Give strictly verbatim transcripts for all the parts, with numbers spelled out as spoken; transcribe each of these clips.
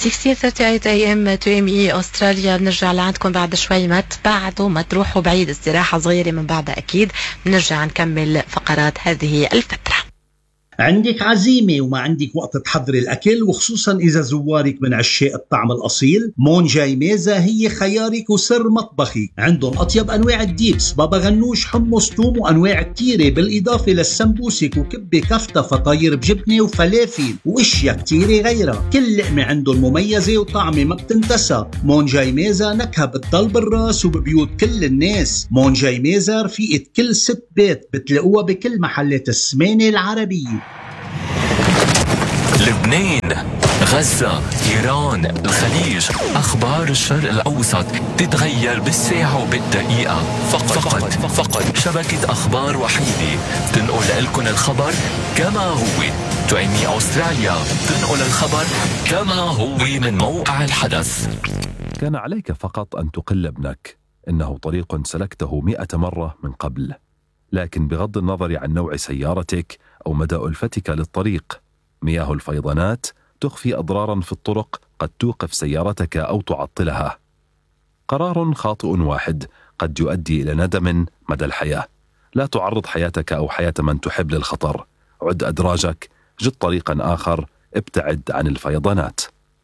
ستة ثلاثين اي ام تو ام اي استراليا. بنرجع لعندكم بعد شوي، ما تبعدوا ما تروحوا بعيد، استراحة صغيرة من بعدها أكيد بنرجع نكمل فقرات هذه الفترة. عندك عزيمة وما عندك وقت تحضري الأكل، وخصوصا إذا زوارك من عشاق الطعم الأصيل، مونجاي ميزة هي خيارك وسر مطبخي. عندهم أطيب أنواع الديبس، بابا غنوش، حمص، توم، وأنواع كتيرة، بالإضافة للسمبوسك وكبة كفتة، فطاير بجبنة وفلافل وإشياء كتيرة غيرها. كل لقمة عندهم مميزة وطعمة ما بتنتسى. مونجاي ميزة نكهة بتضل بالراس وببيوت كل الناس. مونجاي ميزة رفيقة كل ست بيت، بتلاقوها بكل محلات السمانة العربية. لبنان، غزة، إيران، الخليج، أخبار الشرق الأوسط تتغير بالساعة وبالدقيقة. فقط فقط, فقط شبكة أخبار وحيدة تنقل لكم الخبر كما هو. تو إم إي أستراليا تنقل الخبر كما هو من موقع الحدث. كان عليك فقط أن تقل ابنك، إنه طريق سلكته مئة مرة من قبل. لكن بغض النظر عن نوع سيارتك أو مدى ألفتك للطريق، مياه الفيضانات تخفي أضرارا في الطرق قد توقف سيارتك أو تعطلها. قرار خاطئ واحد قد يؤدي إلى ندم مدى الحياة. لا تعرض حياتك أو حياة من تحب للخطر. عد أدراجك، جد طريقا آخر، ابتعد عن الفيضانات.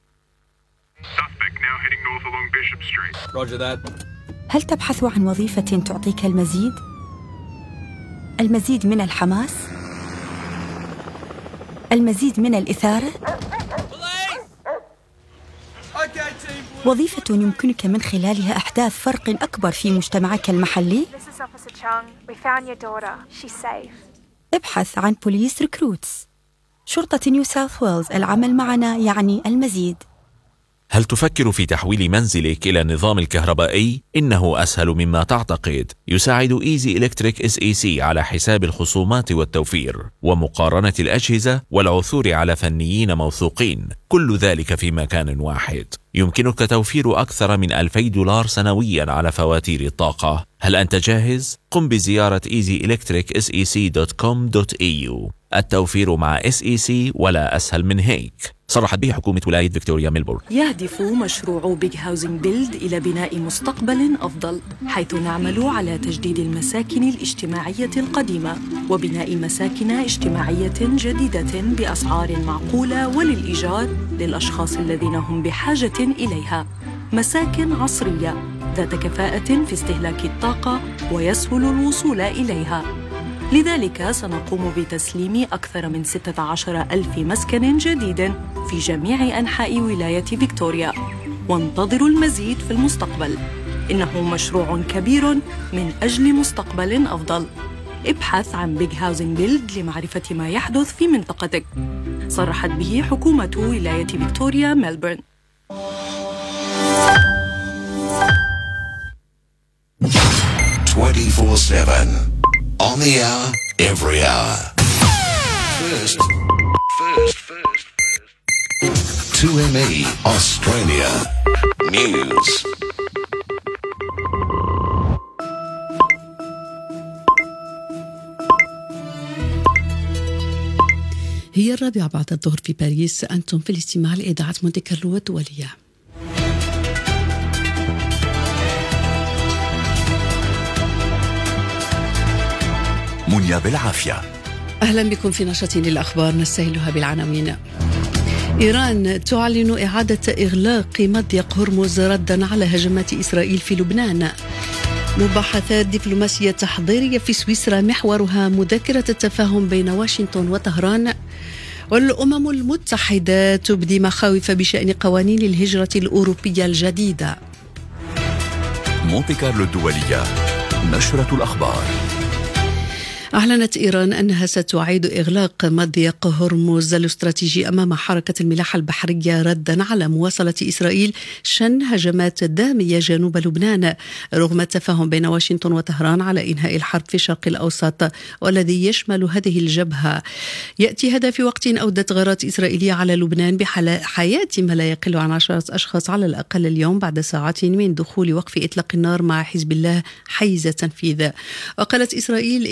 هل تبحث عن وظيفة تعطيك المزيد؟ المزيد من الحماس؟ المزيد من الإثارة؟ وظيفة يمكنك من خلالها إحداث فرق أكبر في مجتمعك المحلي؟ ابحث عن بوليس ريكروتس. شرطة نيو ساوث ويلز، العمل معنا يعني المزيد. هل تفكر في تحويل منزلك إلى النظام الكهربائي؟ إنه أسهل مما تعتقد. يساعد إيزي إلكتريك إس إي سي على حساب الخصومات والتوفير ومقارنة الأجهزة والعثور على فنيين موثوقين، كل ذلك في مكان واحد. يمكنك توفير أكثر من ألفي دولار سنويا على فواتير الطاقة. هل أنت جاهز؟ قم بزيارة إيزي إلكتريك إس إي سي دوت كوم دوت إي يو. التوفير مع إس إي سي ولا أسهل من هيك. صرحت به حكومة ولاية فيكتوريا ميلبورن. يهدف مشروع بيج هاوزنج بيلد إلى بناء مستقبل أفضل، حيث نعمل على تجديد المساكن الاجتماعية القديمة وبناء مساكن اجتماعية جديدة بأسعار معقولة وللإيجار للأشخاص الذين هم بحاجة إليها. مساكن عصرية ذات كفاءة في استهلاك الطاقة ويسهل الوصول إليها. لذلك سنقوم بتسليم أكثر من ستة عشر ألف مسكن جديد في جميع أنحاء ولاية فيكتوريا، وانتظروا المزيد في المستقبل. إنه مشروع كبير من أجل مستقبل أفضل. ابحث عن بيج هاوزنج بيلد لمعرفة ما يحدث في منطقتك. صرحت به حكومة ولاية فيكتوريا ميلبورن. twenty-four seven on the hour, every hour. First, first, first, first. two M E Australia News. هي الرابعة بعد الظهر في باريس. أنتم في الاستماع لإذاعة مونتي كارلو الدولية. منيا بالعافية. أهلا بكم في نشرة للأخبار نستهلها بالعناوين. إيران تعلن إعادة إغلاق مضيق هرمز ردا على هجمات إسرائيل في لبنان. مباحثات دبلوماسية تحضيرية في سويسرا محورها مذكرة التفاهم بين واشنطن وطهران. والأمم المتحدة تبدي مخاوف بشأن قوانين الهجرة الأوروبية الجديدة. مونتي كارلو الدولية، نشرة الأخبار. أعلنت إيران أنها ستعيد إغلاق مضيق هرمز الاستراتيجي أمام حركة الملاحة البحرية ردا على مواصلة إسرائيل شن هجمات دامية جنوب لبنان، رغم التفاهم بين واشنطن وطهران على إنهاء الحرب في الشرق الأوسط والذي يشمل هذه الجبهة. يأتي هذا في وقت أودت غارات إسرائيلية على لبنان بحياة ما لا يقل عن عشرة أشخاص على الأقل اليوم بعد ساعات من دخول وقف إطلاق النار مع حزب الله حيز تنفيذ. وقالت إسرائيل إن هجمات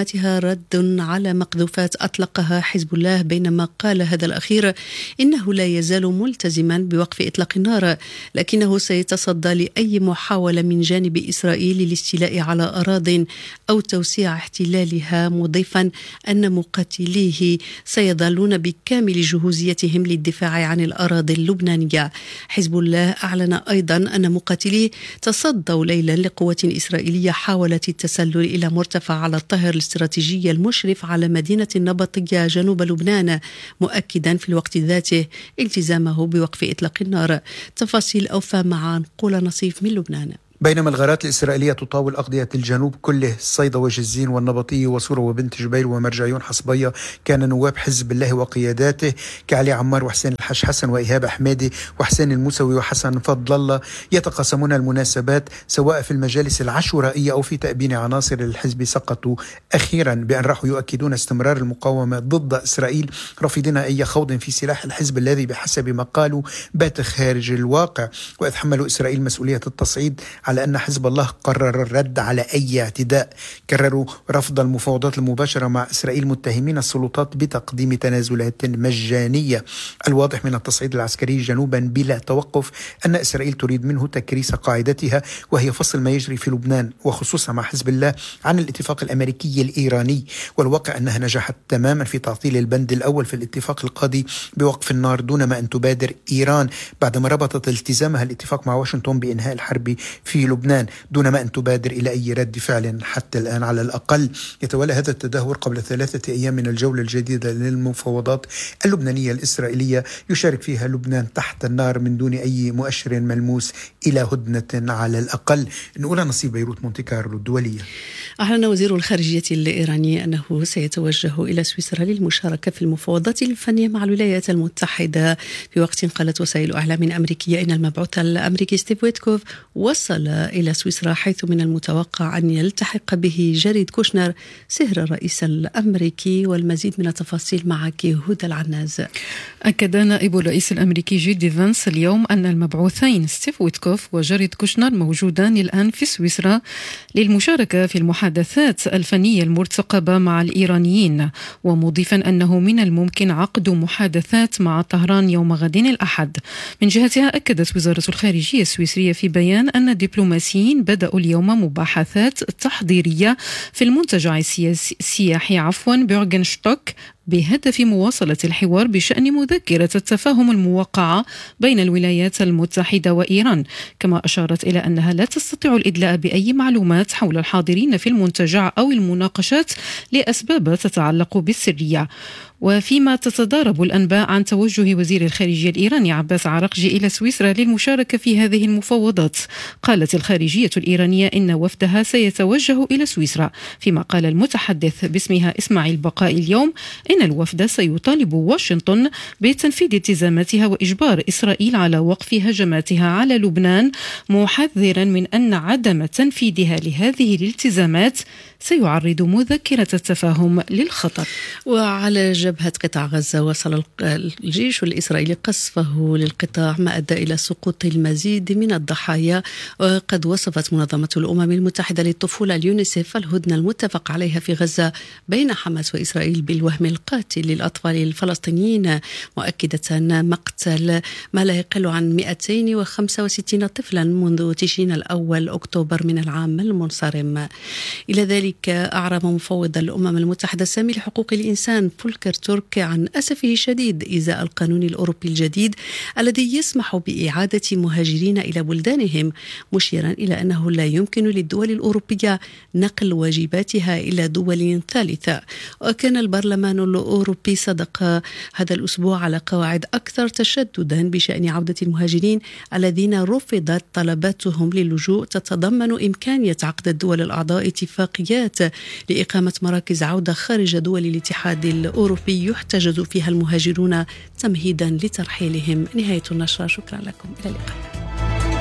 التزاماتها رد على مقذوفات أطلقها حزب الله، بينما قال هذا الأخير إنه لا يزال ملتزما بوقف إطلاق النار، لكنه سيتصدى لأي محاولة من جانب إسرائيل للاستيلاء على أراضٍ أو توسيع احتلالها، مضيفا أن مقاتليه سيظلون بكامل جهوزيتهم للدفاع عن الأراضي اللبنانية. حزب الله أعلن أيضا أن مقاتليه تصدوا ليلا لقوة إسرائيلية حاولت التسلل إلى مرتفع على الطهر الاستراتيجي المشرف على مدينة النبطية جنوب لبنان، مؤكدا في الوقت ذاته التزامه بوقف إطلاق النار. تفاصيل أوفى مع نقول نصيف من لبنان. بينما الغارات الإسرائيلية تطاول أقضية الجنوب كله، الصيدا وجزين والنبطية وصورة وبنت جبيل ومرجعيون حصبية، كان نواب حزب الله وقياداته كعلي عمار وحسين الحش حسن وإيهاب أحمدي وحسين الموسوي وحسن فضل الله يتقاسمون المناسبات سواء في المجالس العشوائية أو في تأبين عناصر الحزب. سقطوا أخيرا بأن راحوا يؤكدون استمرار المقاومة ضد إسرائيل، رافضين أي خوض في سلاح الحزب الذي بحسب ما قالوا بات خارج الواقع، وإذ حملوا إسرائيل مسؤولية التصعيد على أن حزب الله قرر الرد على أي اعتداء. كرروا رفض المفاوضات المباشرة مع إسرائيل، متهمين السلطات بتقديم تنازلات مجانية. الواضح من التصعيد العسكري جنوبا بلا توقف أن إسرائيل تريد منه تكريس قاعدتها، وهي فصل ما يجري في لبنان وخصوصا مع حزب الله عن الاتفاق الأمريكي الإيراني. والواقع أنها نجحت تماما في تعطيل البند الأول في الاتفاق القاضي بوقف النار دون ما أن تبادر إيران بعدما ربطت التزامها الاتفاق مع واشنطن بإنهاء الحرب في لبنان دون ما أن تبادر إلى أي رد فعل حتى الآن. على الأقل يتولى هذا التدهور قبل ثلاثة أيام من الجولة الجديدة للمفاوضات اللبنانية الإسرائيلية يشارك فيها لبنان تحت النار من دون أي مؤشر ملموس إلى هدنة على الأقل. نقول نصيب بيروت مونتي كارلو الدولية. أعلن وزير الخارجية الإيراني أنه سيتوجه إلى سويسرا للمشاركة في المفاوضات الفنية مع الولايات المتحدة، في وقت قالت وسائل أعلام أمريكية إن المبعوث الأمريكي ستيف ويتكوف وصل إلى سويسرا، حيث من المتوقع أن يلتحق به جاريد كوشنر سهر الرئيس الأمريكي. والمزيد من التفاصيل معك هدى العناز. أكد نائب الرئيس الأمريكي جي فانس اليوم أن المبعوثين ستيف ويتكوف وجاريد كوشنر موجودان الآن في سويسرا للمشاركة في المحادثات الفنية المرتقبة مع الإيرانيين، ومضيفا أنه من الممكن عقد محادثات مع طهران يوم غد الأحد. من جهتها أكدت وزارة الخارجية السويسرية في بيان أن الدبلوماسيين بدأوا اليوم مباحثات تحضيرية في المنتجع السياحي عفوا بيرغنشتوك بهدف مواصلة الحوار بشأن مذكرة التفاهم الموقعة بين الولايات المتحدة وإيران، كما أشارت إلى أنها لا تستطيع الإدلاء بأي معلومات حول الحاضرين في المنتجع أو المناقشات لأسباب تتعلق بالسرية. وفيما تتضارب الأنباء عن توجه وزير الخارجية الإيراني عباس عراقجي إلى سويسرا للمشاركة في هذه المفاوضات، قالت الخارجية الإيرانية إن وفدها سيتوجه إلى سويسرا، فيما قال المتحدث باسمها إسماعيل بقاء اليوم إن الوفد سيطالب واشنطن بتنفيذ التزاماتها وإجبار إسرائيل على وقف هجماتها على لبنان، محذرا من أن عدم تنفيذها لهذه الالتزامات سيعرض مذكرة التفاهم للخطر. وعلى جبهة قطاع غزة وصل الجيش الإسرائيلي قصفه للقطاع ما أدى إلى سقوط المزيد من الضحايا. وقد وصفت منظمة الأمم المتحدة للطفولة اليونيسيف الهدنة المتفق عليها في غزة بين حماس وإسرائيل بالوهم القاتل للأطفال الفلسطينيين، مؤكدة أن مقتل ما لا يقل عن مئتين وخمسة وستين طفلا منذ تشرين الأول أكتوبر من العام المنصرم. إلى ذلك أعرب مفوض الأمم المتحدة السامي لحقوق الإنسان فولكر تورك عن أسفه الشديد إزاء القانون الأوروبي الجديد الذي يسمح بإعادة مهاجرين إلى بلدانهم، مشيرا إلى أنه لا يمكن للدول الأوروبية نقل واجباتها إلى دول ثالثة. وكان البرلمان الأوروبي صدق هذا الأسبوع على قواعد أكثر تشددا بشأن عودة المهاجرين الذين رفضت طلباتهم للجوء، تتضمن إمكانية عقد الدول الأعضاء اتفاقيات لإقامة مراكز عودة خارج دول الاتحاد الأوروبي يحتجز فيها المهاجرون تمهيدا لترحيلهم. نهاية النشرة، شكرا لكم، إلى اللقاء.